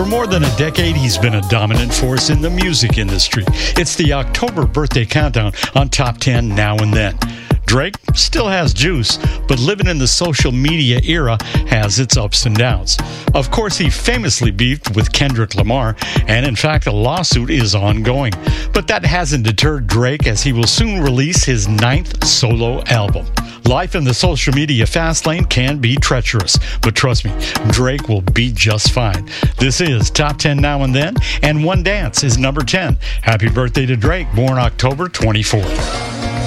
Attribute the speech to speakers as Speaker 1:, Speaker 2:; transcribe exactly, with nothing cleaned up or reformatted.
Speaker 1: For more than a decade, he's been a dominant force in the music industry. It's the October birthday countdown on Top ten Now and Then. Drake still has juice, but living in the social media era has its ups and downs. Of course, he famously beefed with Kendrick Lamar, and in fact, a lawsuit is ongoing. But that hasn't deterred Drake, as he will soon release his ninth solo album. Life in the social media fast lane can be treacherous, but trust me, Drake will be just fine. This is Top ten Now and Then, and One Dance is number ten. Happy birthday to Drake, born October twenty-fourth.